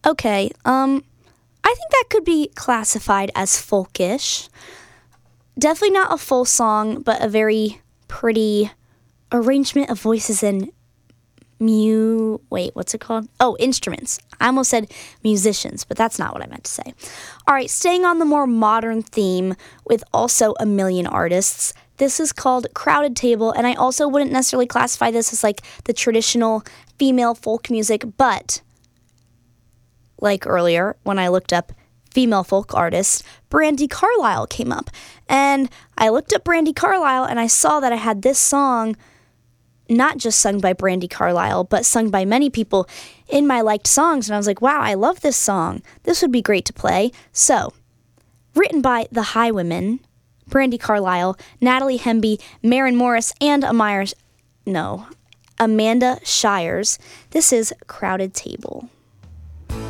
Okay, I think that could be classified as folkish. Definitely not a full song, but a very pretty arrangement of voices and what's it called? Oh, instruments. I almost said musicians, but that's not what I meant to say. All right, staying on the more modern theme with also a million artists, this is called Crowded Table, and I also wouldn't necessarily classify this as like the traditional female folk music, but like earlier when I looked up female folk artist, Brandi Carlile came up. And I looked up Brandi Carlile and I saw that I had this song not just sung by Brandi Carlile, but sung by many people in my liked songs. And I was like, wow, I love this song. This would be great to play. So, written by the Highwomen, Brandi Carlile, Natalie Hemby, Maren Morris, and Amanda Shires, this is Crowded Table.